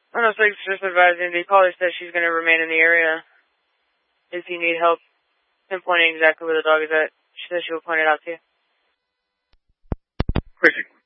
Oh, no, so it's just advising. The caller said she's going to remain in the area. If you need help pinpointing exactly where the dog is at, she said she will point it out to you. Chrissy.